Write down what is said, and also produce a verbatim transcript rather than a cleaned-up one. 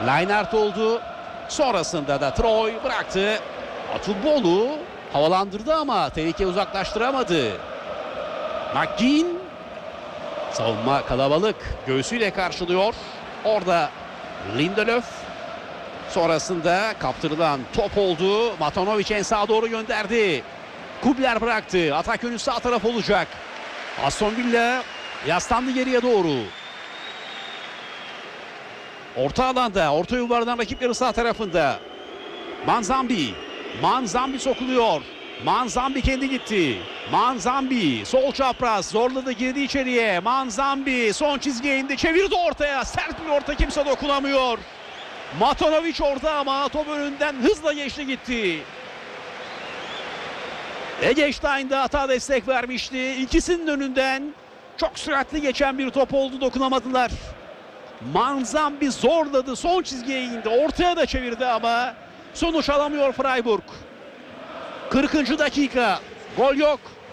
Lainart oldu. Sonrasında da Troy bıraktı. Atubolu havalandırdı ama tehlike uzaklaştıramadı. McGinn. Savunma kalabalık. Göğsüyle karşılıyor. Orada Lindelöf. Sonrasında kaptırılan top oldu. Matanovic en sağa doğru gönderdi. Kubler bıraktı. Atak yönü sağ taraf olacak. Aston Villa yaslandı geriye doğru. Orta alanda, orta yollardan rakipleri sağ tarafında. Manzambi. Manzambi sokuluyor. Manzambi kendi gitti. Manzambi sol çapraz zorladı, girdi içeriye. Manzambi son çizgiye indi, çevirdi ortaya. Sert bir orta, kimse dokunamıyor. Matanovic orada ama top önünden hızla geçti gitti. Egestein de hata destek vermişti. İkisinin önünden çok süratli geçen bir top oldu, dokunamadılar. Manzambi zorladı, son çizgiye indi, ortaya da çevirdi ama sonuç alamıyor Freiburg. kırkıncı dakika, gol yok.